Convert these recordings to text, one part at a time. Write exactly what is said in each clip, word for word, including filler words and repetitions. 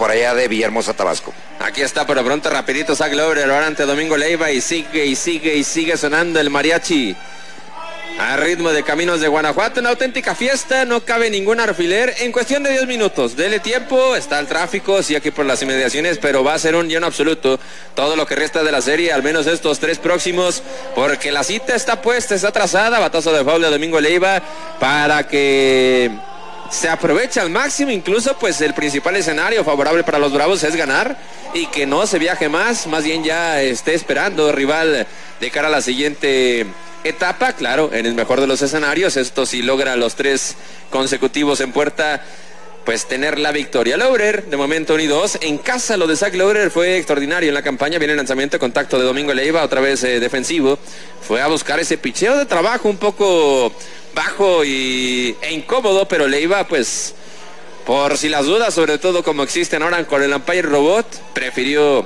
por allá de Villahermosa, Tabasco. Aquí está por lo pronto rapidito Zach Loebrer ahora ante Domingo Leiva y sigue y sigue y sigue sonando el mariachi a ritmo de Caminos de Guanajuato. Una auténtica fiesta, no cabe ningún alfiler en cuestión de diez minutos. Dele tiempo, está el tráfico, sí, aquí por las inmediaciones, pero va a ser un lleno absoluto todo lo que resta de la serie, al menos estos tres próximos, porque la cita está puesta, está trazada. Batazo de foul de Domingo Leiva para que se aproveche al máximo. Incluso pues el principal escenario favorable para los Bravos es ganar y que no se viaje más, más bien ya esté esperando rival de cara a la siguiente etapa. Claro, en el mejor de los escenarios, esto si logra los tres consecutivos en puerta, pues tener la victoria. Loebrer, de momento uno y dos. En casa lo de Zach Loebrer fue extraordinario en la campaña. Viene el lanzamiento, contacto de Domingo Leiva, otra vez eh, defensivo. Fue a buscar ese picheo de trabajo un poco bajo y, e incómodo, pero Leiva, pues, por si las dudas, sobre todo como existen ahora con el umpire robot, prefirió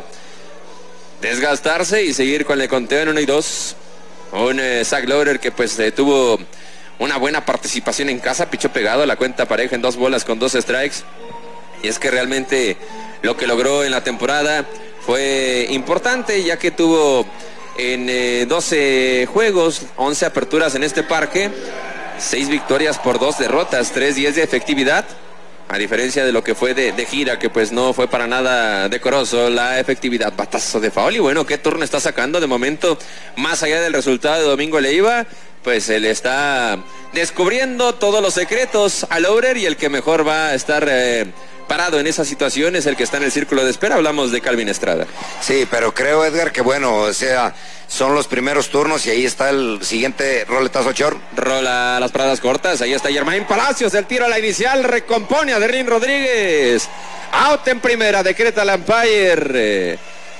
desgastarse y seguir con el conteo en uno y dos. Un eh, Zach Loebrer que pues eh, tuvo una buena participación en casa, pichó pegado a la cuenta pareja en dos bolas con dos strikes. Y es que realmente lo que logró en la temporada fue importante, ya que tuvo en eh, doce juegos, once aperturas en este parque, seis victorias por dos derrotas, tres diez de efectividad, a diferencia de lo que fue de, de gira, que pues no fue para nada decoroso la efectividad. Batazo de foul y bueno, ¿qué turno está sacando? De momento, más allá del resultado de Domingo Leiva, pues se le está descubriendo todos los secretos a Loebrer, y el que mejor va a estar eh, parado en esa situación es el que está en el círculo de espera. Hablamos de Calvin Estrada. Sí, pero creo, Edgar, que bueno, o sea, son los primeros turnos y ahí está el siguiente roletazo short. Rola a las paradas cortas, ahí está Germain Palacios, el tiro a la inicial, recompone a Derlin Rodríguez. Out en primera, decreta el umpire.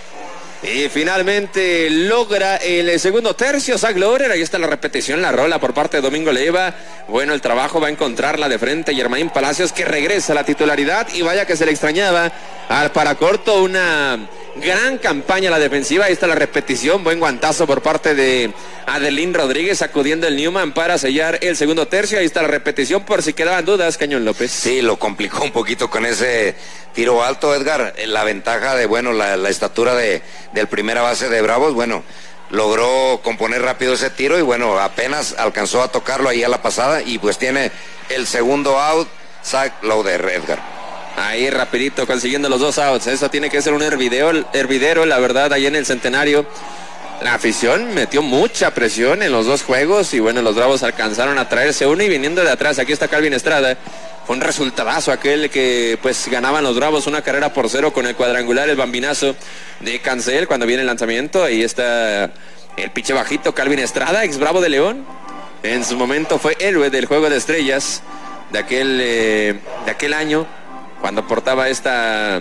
Y finalmente logra el segundo tercio Zach Loebrer. Ahí está la repetición, la rola por parte de Domingo Leiva. Bueno, el trabajo va a encontrarla de frente Germain Palacios, que regresa a la titularidad, y vaya que se le extrañaba al paracorto. Una gran campaña la defensiva. Ahí está la repetición, buen guantazo por parte de Adelín Rodríguez, sacudiendo el Newman para sellar el segundo tercio. Ahí está la repetición por si quedaban dudas, Cañón López. Sí, lo complicó un poquito con ese tiro alto, Edgar. La ventaja de, bueno, la, la estatura de, del primera base de Bravos, bueno, logró componer rápido ese tiro y bueno, apenas alcanzó a tocarlo ahí a la pasada, y pues tiene el segundo out Zach Loebrer, Edgar. Ahí rapidito consiguiendo los dos outs. Eso tiene que ser un hervidero, hervidero, la verdad, ahí en el Centenario. La afición metió mucha presión en los dos juegos y bueno, los Bravos alcanzaron a traerse uno, y viniendo de atrás, aquí está Calvin Estrada. Fue un resultadazo aquel que pues ganaban los Bravos una carrera por cero con el cuadrangular, el bambinazo de Cancel cuando viene el lanzamiento. Ahí está el piche bajito Calvin Estrada, ex Bravo de León. En su momento fue héroe del Juego de Estrellas de aquel, eh, de aquel año, cuando portaba esta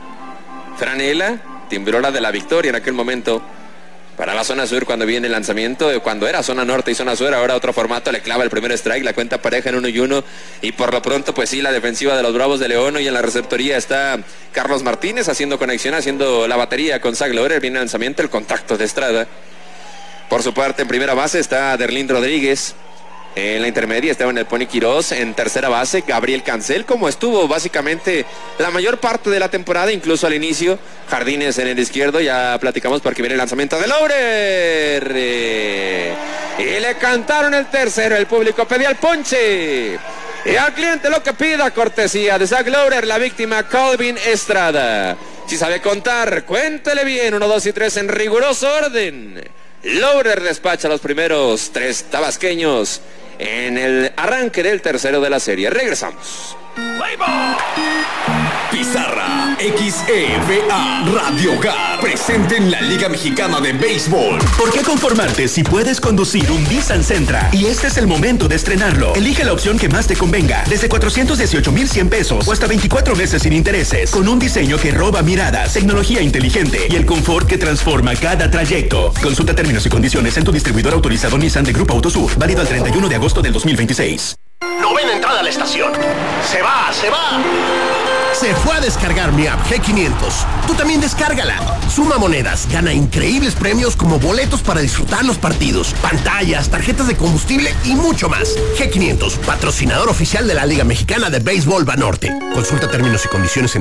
franela, timbrora de la victoria en aquel momento para la zona sur cuando viene el lanzamiento. Cuando era zona norte y zona sur, ahora otro formato, le clava el primer strike, la cuenta pareja en uno y uno, y por lo pronto pues sí, la defensiva de los Bravos de León. Y en la receptoría está Carlos Martínez haciendo conexión, haciendo la batería con Zach Loebrer. Viene el lanzamiento, el contacto de Estrada. Por su parte, en primera base está Derlin Rodríguez. En la intermedia estaba en el Pony Quirós. En tercera base, Gabriel Cancel, como estuvo básicamente la mayor parte de la temporada, incluso al inicio. Jardines en el izquierdo, ya platicamos porque viene el lanzamiento de Loebrer. Eh, y le cantaron el tercero, el público pedía el ponche. Y al cliente lo que pida, cortesía de Zach Loebrer, la víctima Calvin Estrada. Si sabe contar, cuéntele bien, uno, dos y tres en riguroso orden. Loebrer despacha los primeros tres tabasqueños en el arranque del tercero de la serie. Regresamos. Pizarra X E V A Radio Hogar presente en la Liga Mexicana de Béisbol. ¿Por qué conformarte si puedes conducir un Nissan Sentra? Y este es el momento de estrenarlo. Elige la opción que más te convenga, desde cuatrocientos dieciocho mil cien pesos o hasta veinticuatro meses sin intereses, con un diseño que roba miradas, tecnología inteligente y el confort que transforma cada trayecto. Consulta términos y condiciones en tu distribuidor autorizado Nissan de Grupo Autosur, válido al treinta y uno de agosto del dos mil veintiséis. Novena entrada a la estación. Se va, se va. Se fue a descargar mi app G quinientos. Tú también descárgala. Suma monedas, gana increíbles premios como boletos para disfrutar los partidos, pantallas, tarjetas de combustible y mucho más. G quinientos, patrocinador oficial de la Liga Mexicana de Béisbol Banorte. Consulta términos y condiciones en